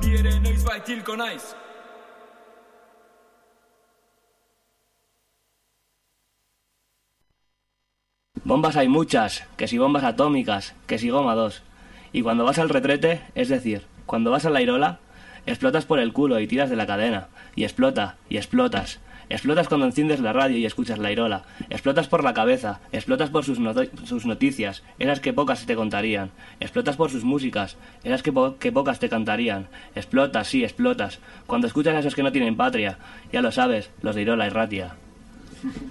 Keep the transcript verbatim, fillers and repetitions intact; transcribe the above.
quiere noiz baitilko naiz. Bombas hay muchas, que si bombas atómicas, que si goma dos. Y cuando vas al retrete, es decir, cuando vas a la irola, explotas por el culo y tiras de la cadena. Y explota, y explotas. Explotas cuando enciendes la radio y escuchas la irola. Explotas por la cabeza, explotas por sus, not- sus noticias, esas que pocas te contarían. Explotas por sus músicas, esas que, po- que pocas te cantarían. Explotas, sí, explotas. Cuando escuchas a esos que no tienen patria, ya lo sabes, los de Irola y Ratia.